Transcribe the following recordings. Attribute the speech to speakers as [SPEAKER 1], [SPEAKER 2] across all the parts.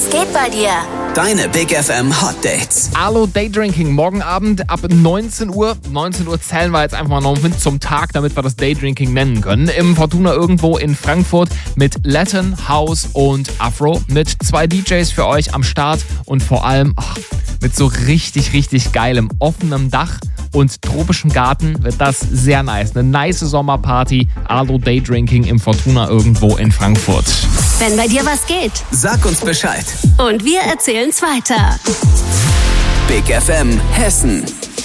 [SPEAKER 1] Was geht bei dir?
[SPEAKER 2] Deine Big FM Hot Dates.
[SPEAKER 3] Hallo Daydrinking, morgen Abend ab 19 Uhr. 19 Uhr zählen wir jetzt einfach mal noch zum Tag, damit wir das Daydrinking nennen können. Im Fortuna irgendwo in Frankfurt mit Latin, House und Afro. Mit 2 DJs für euch am Start und vor allem mit so richtig, richtig geilem offenem Dach und tropischem Garten wird das sehr nice. Eine nice Sommerparty, Hallo Daydrinking im Fortuna irgendwo in Frankfurt.
[SPEAKER 1] Wenn bei dir was geht.
[SPEAKER 2] Sag uns Bescheid.
[SPEAKER 1] Und wir erzählen's weiter.
[SPEAKER 2] Big FM Hessen.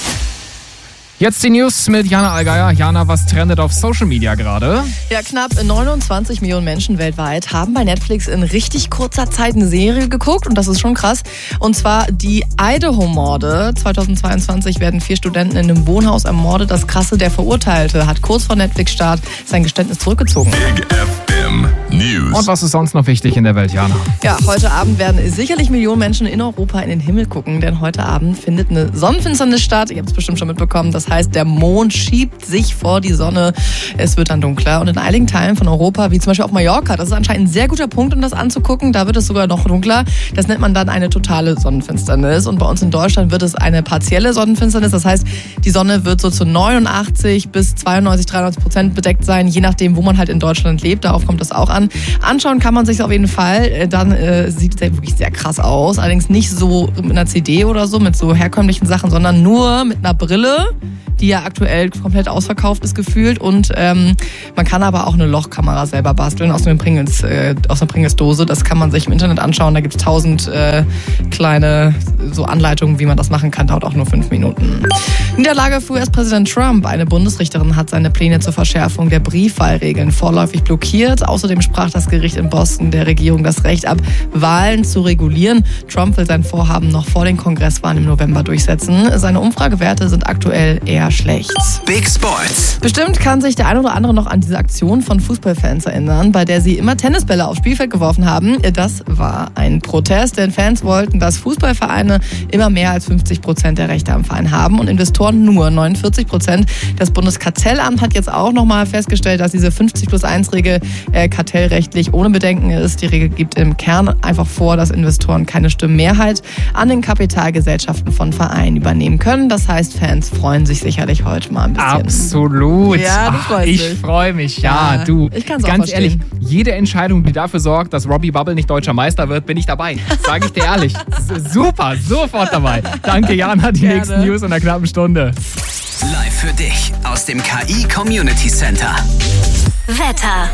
[SPEAKER 3] Jetzt die News mit Jana Allgeier. Jana, was trendet auf Social Media gerade?
[SPEAKER 4] Ja, knapp 29 Millionen Menschen weltweit haben bei Netflix in richtig kurzer Zeit eine Serie geguckt und das ist schon krass. Und zwar die Idaho-Morde. 2022 werden 4 Studenten in einem Wohnhaus ermordet. Das Krasse, der Verurteilte hat kurz vor Netflix-Start sein Geständnis zurückgezogen.
[SPEAKER 5] Big FM News.
[SPEAKER 3] Und was ist sonst noch wichtig in der Welt, Jana?
[SPEAKER 4] Ja, heute Abend werden sicherlich Millionen Menschen in Europa in den Himmel gucken, denn heute Abend findet eine Sonnenfinsternis statt. Ihr habt es bestimmt schon mitbekommen. Das heißt, der Mond schiebt sich vor die Sonne. Es wird dann dunkler. Und in einigen Teilen von Europa, wie zum Beispiel auf Mallorca, das ist anscheinend ein sehr guter Punkt, um das anzugucken. Da wird es sogar noch dunkler. Das nennt man dann eine totale Sonnenfinsternis. Und bei uns in Deutschland wird es eine partielle Sonnenfinsternis. Das heißt, die Sonne wird so zu 89 bis 92-93% bedeckt sein, je nachdem, wo man halt in Deutschland lebt. Darauf kommt es auch an. Anschauen kann man sich auf jeden Fall. Dann sieht es wirklich sehr krass aus. Allerdings nicht so mit einer CD oder so, mit so herkömmlichen Sachen, sondern nur mit einer Brille, die ja aktuell komplett ausverkauft ist gefühlt. Und man kann aber auch eine Lochkamera selber basteln aus einer Pringles-Dose. Das kann man sich im Internet anschauen. Da gibt es 1000 kleine so Anleitungen, wie man das machen kann. Dauert auch nur 5 Minuten. Niederlage für US-Präsident Trump. Eine Bundesrichterin hat seine Pläne zur Verschärfung der Briefwahlregeln vorläufig blockiert. Außerdem sprach das Gericht in Boston der Regierung das Recht ab, Wahlen zu regulieren. Trump will sein Vorhaben noch vor den Kongresswahlen im November durchsetzen. Seine Umfragewerte sind aktuell eher schlecht.
[SPEAKER 2] Big Sports.
[SPEAKER 4] Bestimmt kann sich der ein oder andere noch an diese Aktion von Fußballfans erinnern, bei der sie immer Tennisbälle aufs Spielfeld geworfen haben. Das war ein Protest, denn Fans wollten, dass Fußballvereine immer mehr als 50% der Rechte am Verein haben und Investoren nur 49%. Das Bundeskartellamt hat jetzt auch nochmal festgestellt, dass diese 50+1-Regel kartellrechtlich ohne Bedenken ist. Die Regel gibt im Kern einfach vor, dass Investoren keine Stimmmehrheit an den Kapitalgesellschaften von Vereinen übernehmen können. Das heißt, Fans freuen sich sicherlich heute mal ein bisschen.
[SPEAKER 3] Absolut.
[SPEAKER 4] Ja, du freust
[SPEAKER 3] ich
[SPEAKER 4] dich.
[SPEAKER 3] freue mich, ja, du.
[SPEAKER 4] Ich kann's auch
[SPEAKER 3] ganz
[SPEAKER 4] verstehen.
[SPEAKER 3] ehrlich, jede Entscheidung, die dafür sorgt, dass Robbie Bubble nicht deutscher Meister wird, bin ich dabei. Sage ich dir ehrlich. Super, sofort dabei. Danke, Jana. Die
[SPEAKER 4] Gerne.
[SPEAKER 3] nächsten News in einer knappen Stunde.
[SPEAKER 2] Live für dich aus dem KI Community Center.
[SPEAKER 1] Wetter.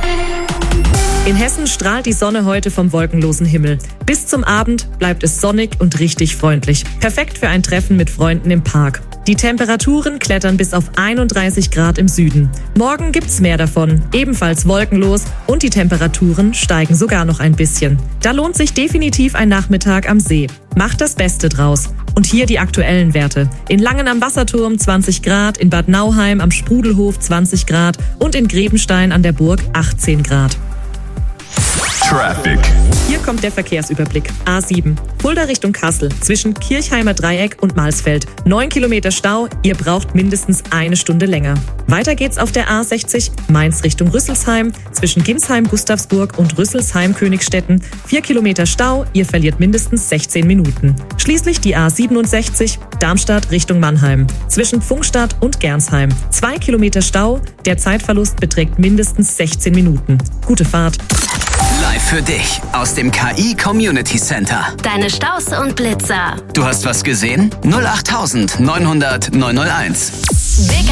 [SPEAKER 6] In Hessen strahlt die Sonne heute vom wolkenlosen Himmel. Bis zum Abend bleibt es sonnig und richtig freundlich. Perfekt für ein Treffen mit Freunden im Park. Die Temperaturen klettern bis auf 31 Grad im Süden. Morgen gibt's mehr davon, ebenfalls wolkenlos und die Temperaturen steigen sogar noch ein bisschen. Da lohnt sich definitiv ein Nachmittag am See. Macht das Beste draus. Und hier die aktuellen Werte. In Langen am Wasserturm 20 Grad, in Bad Nauheim am Sprudelhof 20 Grad und in Grebenstein an der Burg 18 Grad.
[SPEAKER 5] Traffic.
[SPEAKER 6] Hier kommt der Verkehrsüberblick. A7. Fulda Richtung Kassel. Zwischen Kirchheimer Dreieck und Malsfeld. 9 Kilometer Stau. Ihr braucht mindestens 1 Stunde länger. Weiter geht's auf der A60. Mainz Richtung Rüsselsheim. Zwischen Ginsheim, Gustavsburg und Rüsselsheim-Königstetten. 4 Kilometer Stau. Ihr verliert mindestens 16 Minuten. Schließlich die A67. Darmstadt Richtung Mannheim. Zwischen Pfungstadt und Gernsheim. 2 Kilometer Stau. Der Zeitverlust beträgt mindestens 16 Minuten. Gute Fahrt.
[SPEAKER 2] Live für dich aus dem KI Community Center.
[SPEAKER 1] Deine Staus und Blitzer.
[SPEAKER 2] Du hast was gesehen? 08900 901.
[SPEAKER 1] Big